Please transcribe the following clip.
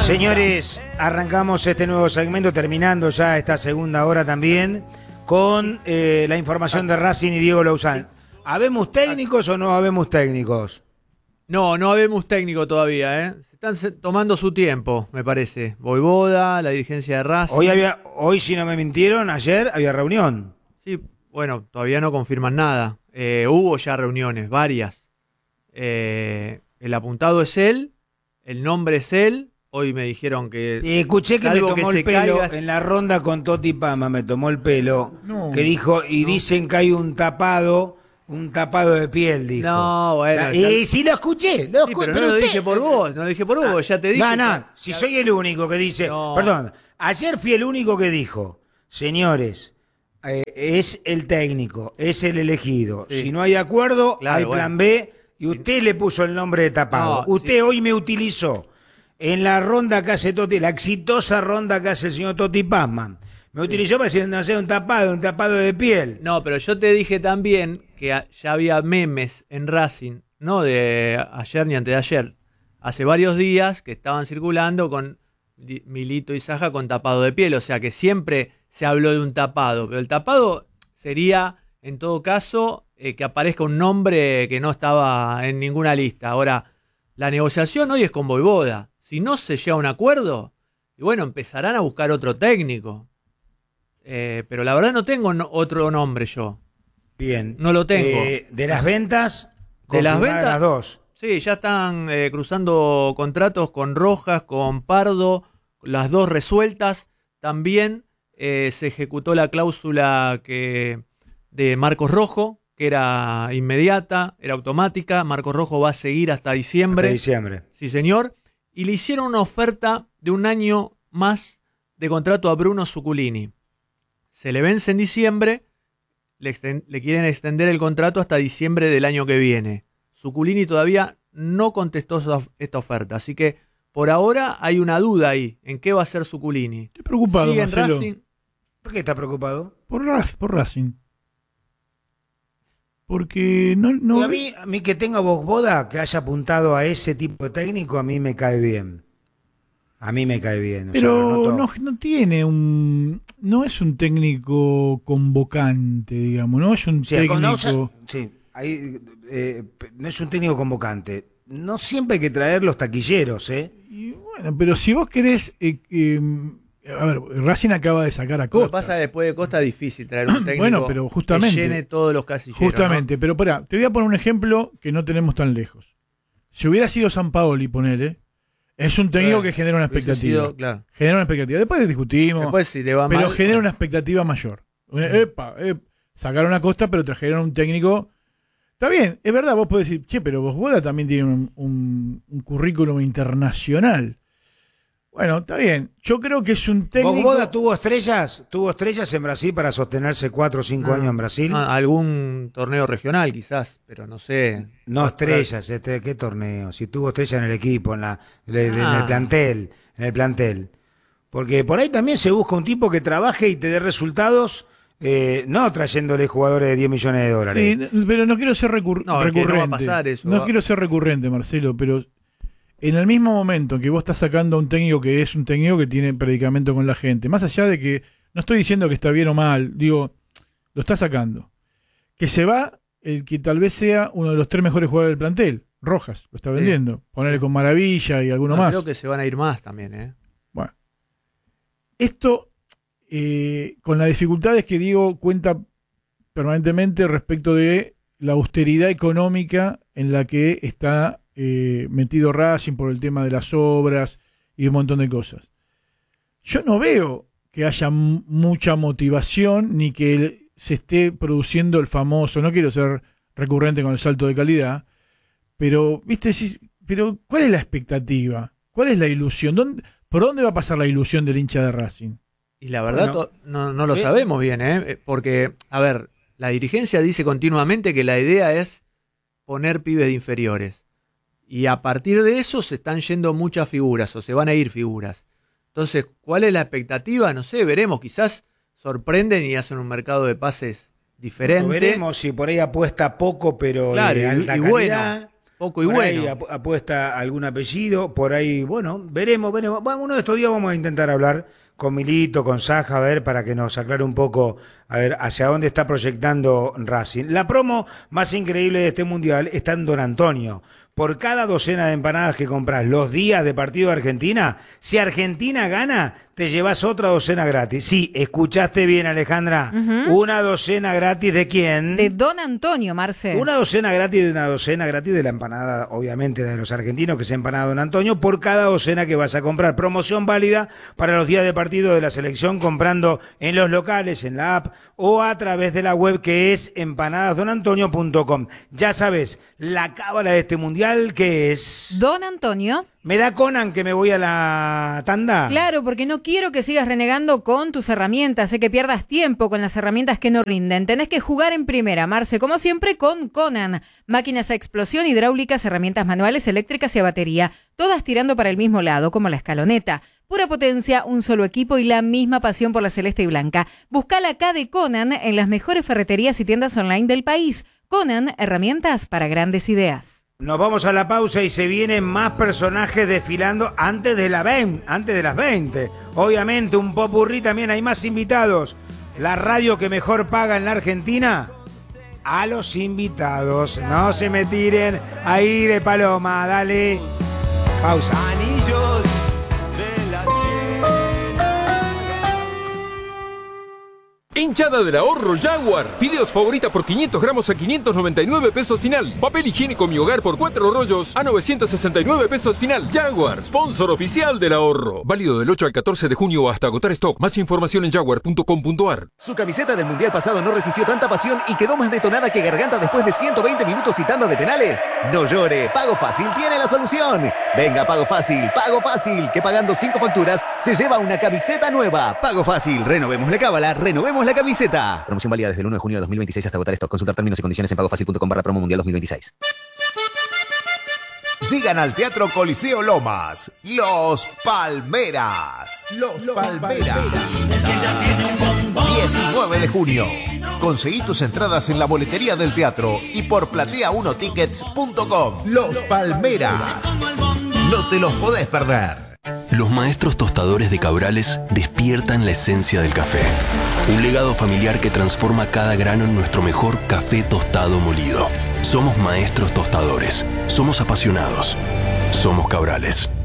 Señores, arrancamos este nuevo segmento, terminando ya esta segunda hora también, con la información de Racing y Diego Lauzán. ¿Habemos técnicos o no habemos técnicos? No habemos técnico todavía, ¿eh? Se están tomando su tiempo, me parece. Voivoda, la dirigencia de Racing. Hoy, si no me mintieron, ayer había reunión. Sí, bueno, todavía no confirman nada. Hubo ya reuniones, varias. El apuntado es él, el nombre es él. Hoy me dijeron que... Sí, escuché que me tomó el pelo en la ronda con Toti Pama, me tomó el pelo, que dijo, dicen que hay un tapado de piel, dijo. No, bueno. O sea, y sí lo escuché, pero no lo dije por vos, ya te dije. Si soy el único que dice, perdón, ayer fui el único que dijo, señores, es el técnico, es el elegido, si no hay acuerdo, hay plan B, y usted le puso el nombre de tapado. Usted hoy me utilizó en la ronda que hace Toti, la exitosa ronda que hace el señor Toti Pazman. Me utilizó para decir, no sé, un tapado de piel. No, pero yo te dije también que ya había memes en Racing, no de ayer ni antes de ayer, hace varios días que estaban circulando con Milito y Saja con tapado de piel, o sea que siempre se habló de un tapado, pero el tapado sería, en todo caso, que aparezca un nombre que no estaba en ninguna lista. Ahora, la negociación hoy es con Voivoda. Si no se llega a un acuerdo, y bueno, empezarán a buscar otro técnico. Pero la verdad no tengo otro nombre yo. Bien. No lo tengo. De las ventas, las dos. Sí, ya están cruzando contratos con Rojas, con Pardo, las dos resueltas. También se ejecutó la cláusula de Marcos Rojo, que era inmediata, era automática. Marcos Rojo va a seguir hasta diciembre. Hasta diciembre. Sí, señor. Y le hicieron una oferta de 1 año más de contrato a Bruno Zuculini. Se le vence en diciembre, le quieren extender el contrato hasta diciembre del año que viene. Zuculini todavía no contestó esta oferta, así que por ahora hay una duda ahí, en qué va a hacer Zuculini. Estoy preocupado, ¿Sigue Marcelo. en Racing? ¿Por qué está preocupado? Por Racing. Porque no a mí que tenga Voivoda, que haya apuntado a ese tipo de técnico, a mí me cae bien. A mí me cae bien. Pero no tiene no es un técnico convocante, digamos, no es un técnico... no es un técnico convocante. No siempre hay que traer los taquilleros, Y bueno, pero si vos querés... a ver, Racing acaba de sacar a Costa. Lo que pasa después de Costa es difícil traer un técnico bueno, pero justamente, que llene todos los casilleros. Justamente, ¿no? Pero pará, te voy a poner un ejemplo que no tenemos tan lejos. Si hubiera sido Sampaoli, ponele, es un técnico que genera una expectativa. Claro. Genera una expectativa. Después discutimos, después, si te va pero mal, genera una expectativa mayor. Sacaron a Costa, pero trajeron un técnico... Está bien, es verdad, vos podés decir, che, pero Voivoda también tiene un currículum internacional. Bueno, está bien. Yo creo que es un técnico... ¿Voivoda tuvo estrellas en Brasil para sostenerse 4 o 5 años en Brasil? Algún torneo regional quizás, pero no sé. No estrellas, ¿qué torneo? Si tuvo estrellas en el equipo, en el plantel. Porque por ahí también se busca un tipo que trabaje y te dé resultados, no trayéndole jugadores de 10 millones de dólares. Sí, pero no quiero ser recurrente. No va a pasar eso. No quiero ser recurrente, Marcelo, pero... En el mismo momento en que vos estás sacando a un técnico que es un técnico que tiene predicamento con la gente, más allá de que, no estoy diciendo que está bien o mal, digo, lo está sacando. Que se va el que tal vez sea uno de los 3 mejores jugadores del plantel, Rojas, lo está vendiendo. Ponerle con Maravilla y alguno más. Creo que se van a ir más también, Bueno. Esto, con las dificultades que Diego cuenta permanentemente respecto de la austeridad económica en la que está metido Racing por el tema de las obras y un montón de cosas. Yo no veo que haya mucha motivación ni que se esté produciendo el famoso, no quiero ser recurrente con el salto de calidad, pero viste, pero ¿cuál es la expectativa? ¿Cuál es la ilusión? ¿Por dónde va a pasar la ilusión del hincha de Racing? Y la verdad no lo sabemos bien, porque, a ver, la dirigencia dice continuamente que la idea es poner pibes de inferiores. Y a partir de eso se están yendo muchas figuras, o se van a ir figuras. Entonces, ¿cuál es la expectativa? No sé, veremos. Quizás sorprenden y hacen un mercado de pases diferente. Veremos si por ahí apuesta poco, pero claro, de alta calidad. Bueno, poco y por bueno. ahí apuesta algún apellido, por ahí, bueno, veremos. Bueno, uno de estos días vamos a intentar hablar con Milito, con Saja, a ver, para que nos aclare un poco, a ver, hacia dónde está proyectando Racing. La promo más increíble de este Mundial está en Don Antonio. Por cada docena de empanadas que compras los días de partido de Argentina, si Argentina gana, te llevas otra docena gratis. Sí, escuchaste bien, Alejandra. Una docena gratis, ¿de quién? De Don Antonio, Marce. Una docena gratis de la empanada, obviamente, de los argentinos, que es empanada Don Antonio, por cada docena que vas a comprar. Promoción válida para los días de partido de la selección, comprando en los locales, en la app o a través de la web, que es empanadasdonantonio.com. Ya sabes, la cábala de este mundial, que es... Don Antonio. ¿Me da Conan que me voy a la tanda? Claro, porque no quiero que sigas renegando con tus herramientas, que pierdas tiempo con las herramientas que no rinden. Tenés que jugar en primera, Marce, como siempre, con Conan. Máquinas a explosión, hidráulicas, herramientas manuales, eléctricas y a batería, todas tirando para el mismo lado, como la escaloneta. Pura potencia, un solo equipo y la misma pasión por la celeste y blanca. Buscala acá de Conan en las mejores ferreterías y tiendas online del país. Conan, herramientas para grandes ideas. Nos vamos a la pausa y se vienen más personajes desfilando antes de las 20. Obviamente un popurrí también, hay más invitados. La radio que mejor paga en la Argentina, a los invitados. No se me tiren ahí de paloma, dale. Pausa. Anillos de la Hinchada del ahorro Jaguar. Fideos favorita por 500 gramos a 599 pesos final. Papel higiénico Mi Hogar por 4 rollos a 969 pesos final. Jaguar, sponsor oficial del ahorro. Válido del 8 al 14 de junio hasta agotar stock. Más información en jaguar.com.ar. Su camiseta del Mundial pasado no resistió tanta pasión y quedó más detonada que garganta después de 120 minutos y tanda de penales. No llore, Pago Fácil tiene la solución. Venga, Pago Fácil, que pagando 5 facturas se lleva una camiseta nueva. Pago Fácil, renovemos la cábala, renovemos la camiseta. Promoción válida desde el 1 de junio de 2026 hasta agotar stock. Consultar términos y condiciones en pagofacil.com/promo mundial 2026. Sigan al Teatro Coliseo Lomas, Los Palmeras. Los Palmeras. 19 de junio. Conseguí tus entradas en la boletería del teatro y por platea1tickets.com. Los Palmeras. No te los podés perder. Los maestros tostadores de Cabrales despiertan la esencia del café. Un legado familiar que transforma cada grano en nuestro mejor café tostado molido. Somos maestros tostadores. Somos apasionados. Somos Cabrales.